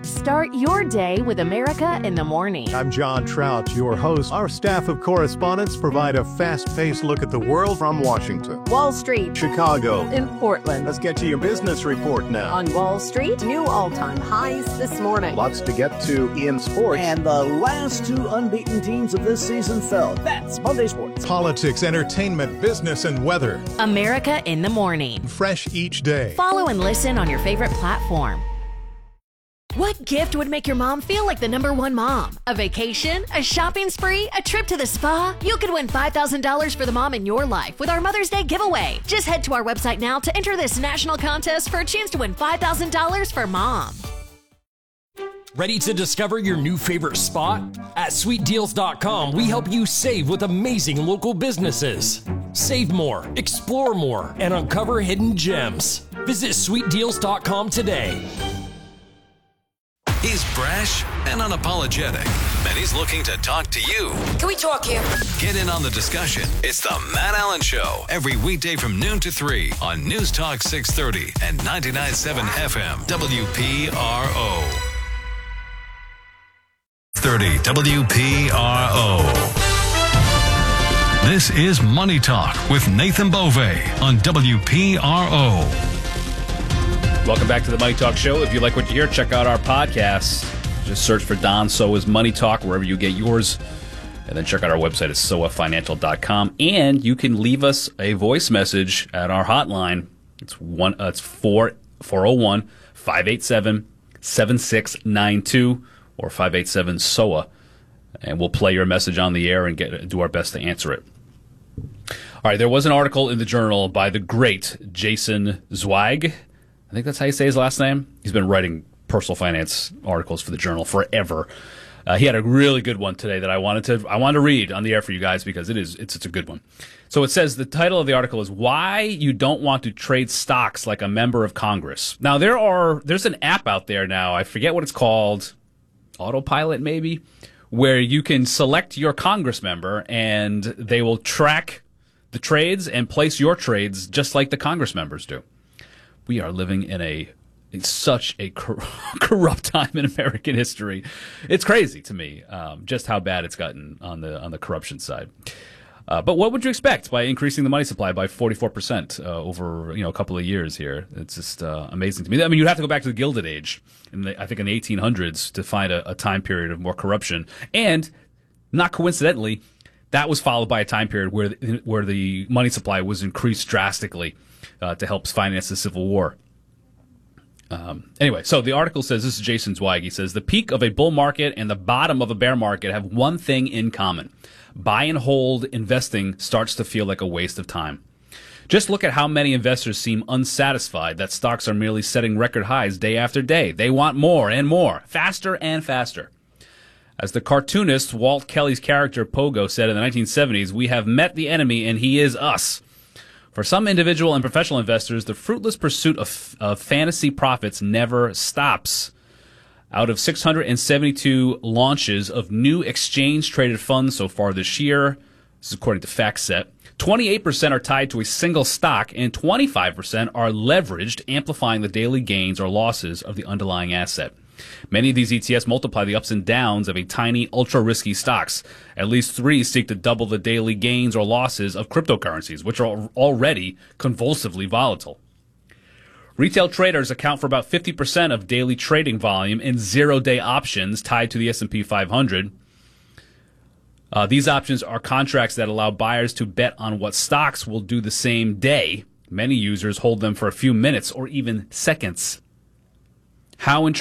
Start your day with America in the Morning. I'm John Trout, your host. Our staff of correspondents provide a fast-paced look at the world from Washington, Wall Street, Chicago, in Portland. Let's get to your business report now. On Wall Street, new all-time highs this morning. Lots to get to in sports. And the last two unbeaten teams of this season fell. That's Monday Sports. Politics, entertainment, business, and weather. America in the Morning. Fresh each day. Follow and listen on your favorite platform. What gift would make your mom feel like the #1 mom? A vacation? A shopping spree? A trip to the spa? You could win $5,000 for the mom in your life with our Mother's Day giveaway. Just head to our website now to enter this national contest for a chance to win $5,000 for mom. Ready to discover your new favorite spot? At SweetDeals.com, we help you save with amazing local businesses. Save more, explore more, and uncover hidden gems. Visit SweetDeals.com today. He's brash and unapologetic, and he's looking to talk to you. Can we talk here? Get in on the discussion. It's the Matt Allen Show, every weekday from noon to 3 on News Talk 630 and 99.7 FM, WPRO. 30 WPRO. This is Money Talk with Nathan Beauvais on WPRO. Welcome back to the Money Talk Show. If you like what you hear, check out our podcast. Just search for Don Soa's Money Talk wherever you get yours. And then check out our website at soafinancial.com. And you can leave us a voice message at our hotline. It's 401-587-7692 or 587-SOA. And we'll play your message on the air and do our best to answer it. All right, there was an article in the Journal by the great Jason Zweig. I think that's how you say his last name. He's been writing personal finance articles for the Journal forever. He had a really good one today that I wanted to read on the air for you guys because it's a good one. So it says the title of the article is "Why You Don't Want to Trade Stocks Like a Member of Congress." Now there's an app out there now. I forget what it's called, Autopilot maybe, where you can select your Congress member and they will track the trades and place your trades just like the Congress members do. We are living in such a corrupt time in American history. It's crazy to me just how bad it's gotten on the corruption side. But what would you expect by increasing the money supply by 44% over a couple of years here? It's just amazing to me. I mean, you'd have to go back to the Gilded Age, I think in the 1800s, to find a time period of more corruption. And not coincidentally, that was followed by a time period where the money supply was increased drastically to help finance the Civil War. Anyway, so the article says, this is Jason Zweig, he says, the peak of a bull market and the bottom of a bear market have one thing in common. Buy and hold investing starts to feel like a waste of time. Just look at how many investors seem unsatisfied that stocks are merely setting record highs day after day. They want more and more, faster and faster. As the cartoonist Walt Kelly's character Pogo said in the 1970s, we have met the enemy and he is us. For some individual and professional investors, the fruitless pursuit of fantasy profits never stops. Out of 672 launches of new exchange-traded funds so far this year, this is according to FactSet, 28% are tied to a single stock and 25% are leveraged, amplifying the daily gains or losses of the underlying asset. Many of these ETFs multiply the ups and downs of a tiny, ultra-risky stocks. At least 3 seek to double the daily gains or losses of cryptocurrencies, which are already convulsively volatile. Retail traders account for about 50% of daily trading volume in zero-day options tied to the S&P 500. These options are contracts that allow buyers to bet on what stocks will do the same day. Many users hold them for a few minutes or even seconds. How